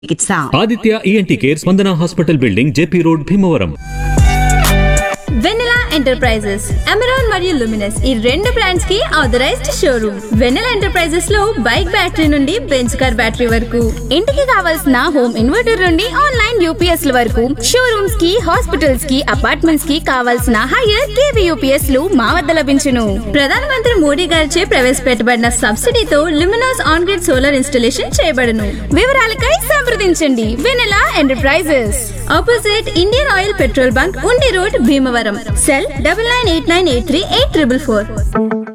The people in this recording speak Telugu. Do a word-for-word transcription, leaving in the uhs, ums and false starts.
చికిత్స. ఆదిత్య ఈఎన్టీ కేర్ స్పందన hospital building JP road Bhimavaram. వెన్నెలా ఎంటర్ప్రైజెస్, అమెరాన్ మరియు లుమినస్ ఈ రెండు బ్రాండ్స్ కి ఆథరైజ్డ్ షోరూమ్. వెన్నెలా ఎంటర్ప్రైజెస్ లో బైక్ బ్యాటరీ నుండి బెంచ్ కార్ బ్యాటరీ వరకు, ఇంటికి కావాల్సిన హోమ్ ఇన్వర్టర్ నుండి ఆన్లైన్ యూపీఎస్ ల వరకు, షోరూమ్స్ కి, హాస్పిటల్స్ కి, అపార్ట్మెంట్స్ కి కావాల్సిన హైయర్ కేవీ యూపీఎస్ లు మా వద్ద లభించును. ప్రధానమంత్రి మోడీ గారిచే ప్రవేశపెట్టబడిన సబ్సిడీతో Luminous on grid solar installation చేయబడును. వివరాలకై సంప్రదించండి వెన్నెలా enterprises, opposite Indian oil petrol bunk, ఉండి road, Bhimavaram. Cell double nine eight nine eight three eight triple four.